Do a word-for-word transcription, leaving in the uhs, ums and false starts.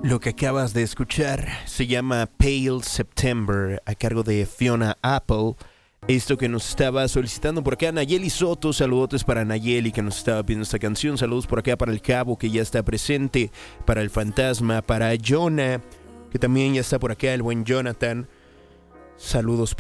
Lo que acabas de escuchar se llama Pale September, a cargo de Fiona Apple. Esto que nos estaba solicitando por acá Nayeli Soto, saludotes para Nayeli que nos estaba pidiendo esta canción, saludos por acá para el Cabo que ya está presente, para el Fantasma, para Jonah, que también ya está por acá, el buen Jonathan, saludos